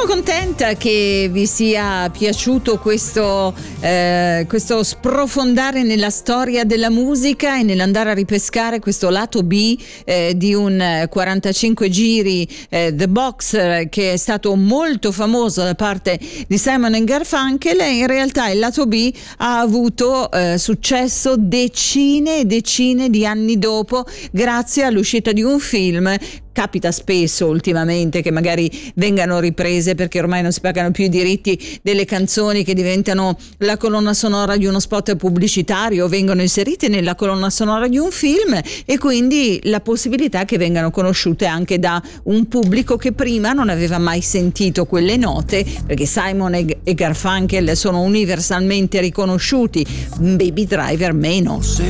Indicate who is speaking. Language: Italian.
Speaker 1: Sono contenta che vi sia piaciuto questo sprofondare nella storia della musica e nell'andare a ripescare questo lato B di un 45 giri The Boxer, che è stato molto famoso da parte di Simon & Garfunkel, e in realtà il lato B ha avuto successo decine e decine di anni dopo, grazie all'uscita di un film. Capita spesso ultimamente che magari vengano riprese, perché ormai non si pagano più i diritti delle canzoni che diventano la colonna sonora di uno spot pubblicitario, vengono inserite nella colonna sonora di un film, e quindi la possibilità che vengano conosciute anche da un pubblico che prima non aveva mai sentito quelle note, perché Simon e Garfunkel sono universalmente riconosciuti, Baby Driver meno.
Speaker 2: Say